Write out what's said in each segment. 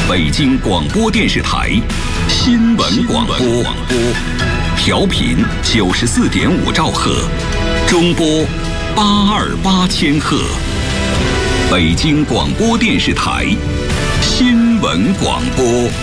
北京广播电视台新闻广播，调频94.5兆赫，中波828千赫。北京广播电视台新闻广播。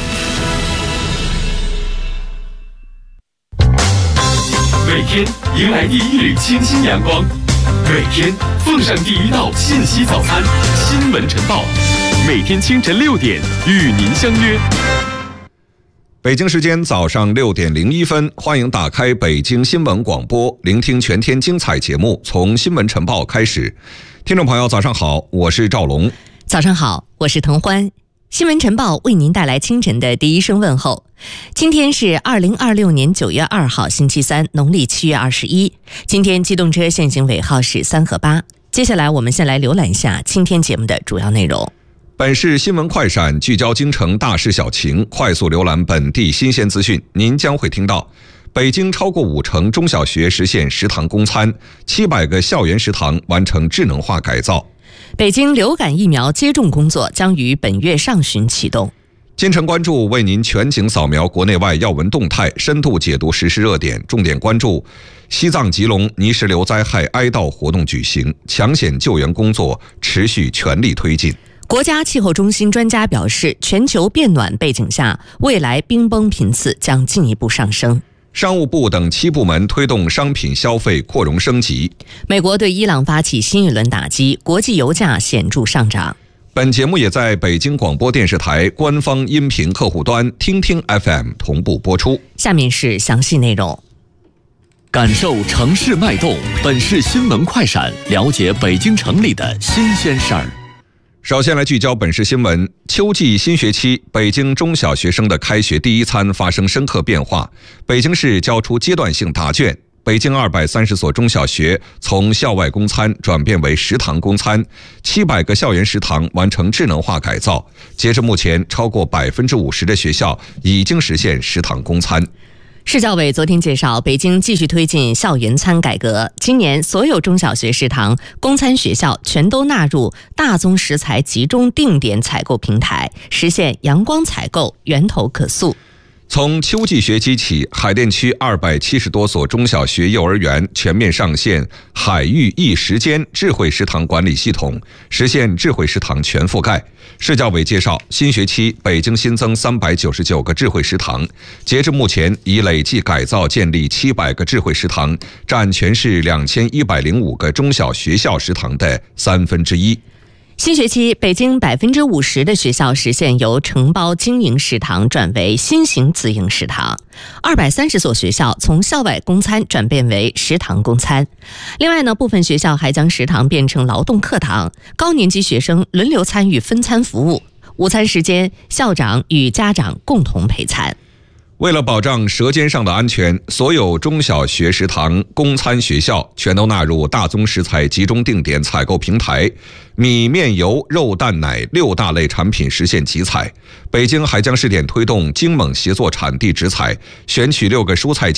每天迎来第一缕清新阳光，每天奉上第一道信息早餐。新闻晨报，每天清晨6点与您相约。 北京时间早上6点01分，欢迎打开北京新闻广播，聆听全天精彩节目，从新闻晨报开始。听众朋友早上好，我是赵龙。 早上好，我是滕欢。新闻晨报为您带来清晨的第一声问候。今天是2026年9月2号星期三，农历7月21。今天机动车限行尾号是3和8。接下来我们先来浏览一下今天节目的主要内容。 本市新闻快闪聚焦京城大事小情，快速浏览本地新鲜资讯。您将会听到北京超过50%中小学实现食堂供餐，700个校园食堂完成智能化改造。 北京流感疫苗接种工作将于本月上旬启动。 今晨关注为您全景扫描国内外要闻动态，深度解读时事热点，重点关注西藏吉隆泥石流灾害哀悼活动举行，抢险救援工作持续全力推进。 国家气候中心专家表示，全球变暖背景下，未来冰崩频次将进一步上升。 商务部等7部门推动商品消费扩容升级。 美国对伊朗发起新一轮打击，国际油价显著上涨。 本节目也在北京广播电视台官方音频客户端听听 FM 同步播出。 下面是详细内容。 感受城市脉动，本市新闻快闪，了解北京城里的新鲜事儿。 首先来聚焦本市新闻。秋季新学期，北京中小学生的开学第一餐发生深刻变化。北京市交出阶段性答卷，北京230所中小学从校外供餐转变为食堂供餐，700个校园食堂完成智能化改造。截至目前，超过50%的学校已经实现食堂供餐。 市教委昨天介绍，北京继续推进校园餐改革，今年所有中小学食堂供餐学校全都纳入大宗食材集中定点采购平台，实现阳光采购，源头可溯。 从秋季学期起，海淀区270多所中小学幼儿园全面上线海域一时间智慧食堂管理系统，实现智慧食堂全覆盖。市教委介绍，新学期北京新增399个智慧食堂，截至目前已累计改造建立700个智慧食堂，占全市2105个中小学校食堂的1/3。 新学期，北京50%的学校实现由承包经营食堂转为新型自营食堂，230所学校从校外供餐转变为食堂供餐。另外呢，部分学校还将食堂变成劳动课堂，高年级学生轮流参与分餐服务，午餐时间校长与家长共同陪餐。 为了保障舌尖上的安全，所有中小学食堂供餐学校全都纳入大宗食材集中定点采购平台，米、面、油、肉、蛋、奶6大类产品实现集采。北京还将试点推动京蒙协作产地直采，选取6个蔬菜